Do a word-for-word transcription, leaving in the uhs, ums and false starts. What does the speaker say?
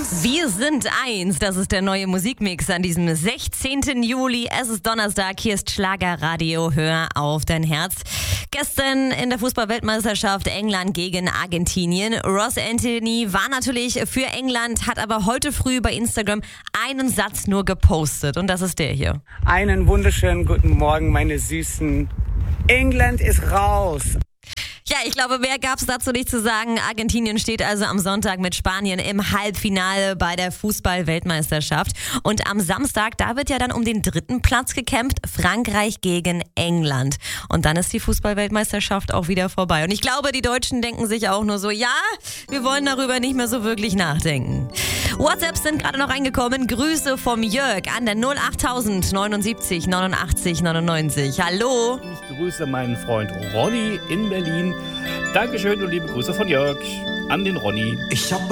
Wir sind eins, das ist der neue Musikmix an diesem sechzehnten Juli. Es ist Donnerstag, hier ist Schlagerradio, hör auf dein Herz. Gestern in der Fußball-Weltmeisterschaft England gegen Argentinien. Ross Anthony war natürlich für England, hat aber heute früh bei Instagram einen Satz nur gepostet und das ist der hier. Einen wunderschönen guten Morgen, meine Süßen. England ist raus. Ja, ich glaube, mehr gab's dazu nicht zu sagen. Argentinien steht also am Sonntag mit Spanien im Halbfinale bei der Fußball-Weltmeisterschaft. Und am Samstag, da wird ja dann um den dritten Platz gekämpft. Frankreich gegen England. Und dann ist die Fußball-Weltmeisterschaft auch wieder vorbei. Und ich glaube, die Deutschen denken sich auch nur so, ja, wir wollen darüber nicht mehr so wirklich nachdenken. WhatsApps sind gerade noch reingekommen. Grüße vom Jörg an der null acht tausend neunundsiebzig neunundachtzig neunundneunzig. Hallo. Ich grüße meinen Freund Ronny in Berlin. Dankeschön und liebe Grüße von Jörg an den Ronny. Ich hab